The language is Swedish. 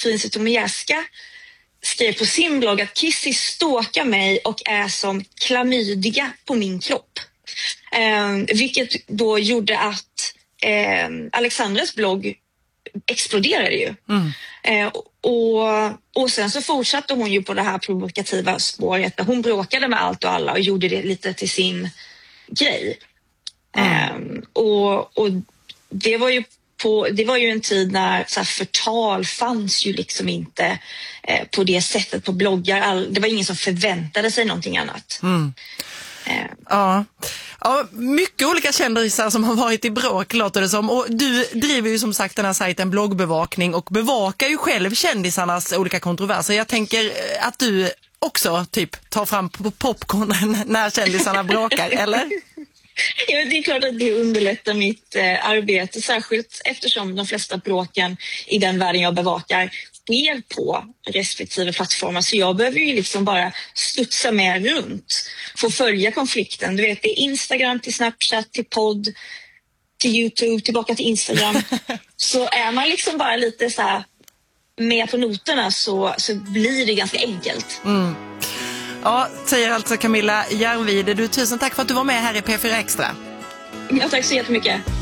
Katrin Zytomierska skrev på sin blogg att Kissy stalkar mig och är som klamydia på min kropp. Vilket då gjorde att Alexandras blogg exploderade ju. Och sen så fortsatte hon ju på det här provokativa spåret. Hon bråkade med allt och alla och gjorde det lite till sin grej. Och det var ju en tid när så här, förtal fanns ju liksom inte på det sättet på bloggar. Det var ingen som förväntade sig någonting annat. Ja, mycket olika kändisar som har varit i bråk låter det som. Och du driver ju som sagt den här sajten Bloggbevakning och bevakar ju själv kändisarnas olika kontroverser. Jag tänker att du också typ tar fram popcornen när kändisarna bråkar, eller? Ja, det är klart att det underlättar mitt arbete, särskilt eftersom de flesta bråken i den världen jag bevakar sker på respektive plattformar. Så jag behöver ju liksom bara studsa med runt, få följa konflikten. Du vet, det är Instagram till Snapchat, till podd, till YouTube, tillbaka till Instagram. Så är man liksom bara lite så här med på noterna så blir det ganska enkelt. Ja, säger alltså Camilla Järvide. Du, tusen tack för att du var med här i P4 Extra. Ja, tack så jättemycket.